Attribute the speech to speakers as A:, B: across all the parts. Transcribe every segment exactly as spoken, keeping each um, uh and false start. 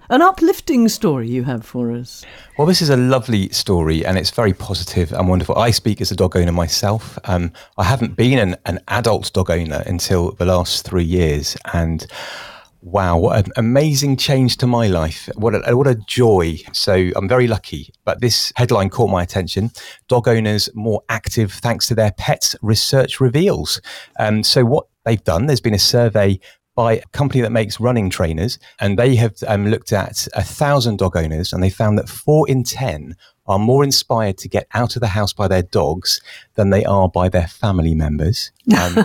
A: an uplifting story you have for us.
B: Well, this is a lovely story and it's very positive and wonderful. I speak as a dog owner myself. Um, I haven't been an, an adult dog owner until the last three years. And wow, what an amazing change to my life. What a, what a joy. So I'm very lucky. But this headline caught my attention. Dog owners more active thanks to their pets, research reveals. Um, so what they've done, there's been a survey by a company that makes running trainers, and they have um, looked at a thousand dog owners, and they found that four in ten are more inspired to get out of the house by their dogs than they are by their family members. Um,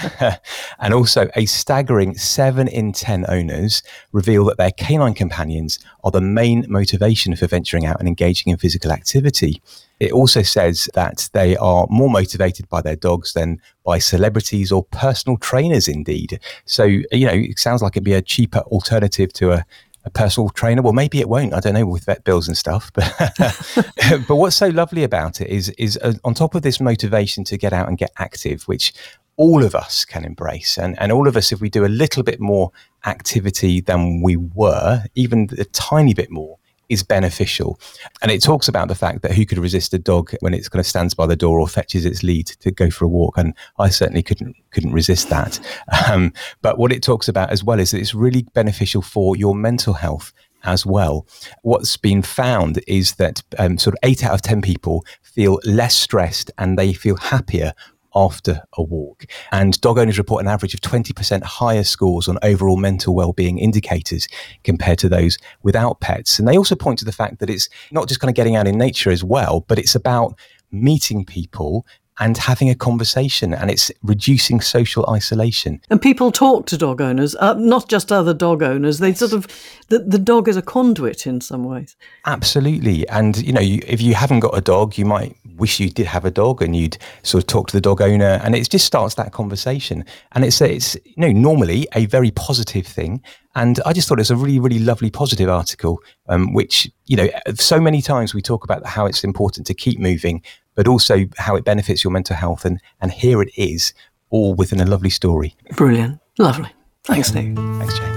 B: and also a staggering seven in ten owners reveal that their canine companions are the main motivation for venturing out and engaging in physical activity. It also says that they are more motivated by their dogs than by celebrities or personal trainers indeed. So, you know, it sounds like it'd be a cheaper alternative to a a personal trainer. Well, maybe it won't. I don't know, with vet bills and stuff. But but what's so lovely about it is is uh, on top of this motivation to get out and get active, which all of us can embrace, and and all of us, if we do a little bit more activity than we were, even a tiny bit more, is beneficial. And it talks about the fact that who could resist a dog when it's kind of stands by the door or fetches its lead to go for a walk? And I certainly couldn't couldn't resist that. Um, but what it talks about as well is that it's really beneficial for your mental health as well. What's been found is that um, sort of eight out of ten people feel less stressed and they feel happier after a walk. And dog owners report an average of twenty percent higher scores on overall mental well-being indicators compared to those without pets. And they also point to the fact that it's not just kind of getting out in nature as well, but it's about meeting people and having a conversation, and it's reducing social isolation.
A: And people talk to dog owners, uh, not just other dog owners. They sort of, the, the dog is a conduit in some ways.
B: Absolutely. And, you know, you, if you haven't got a dog, you might wish you did have a dog, and you'd sort of talk to the dog owner, and it just starts that conversation. And it's, it's you know, normally a very positive thing. And I just thought it was a really, really lovely positive article, um, which, you know, so many times we talk about how it's important to keep moving, but also how it benefits your mental health. And, and here it is, all within a lovely story.
A: Brilliant. Lovely. Thanks, Nick.
B: Thanks, Jane.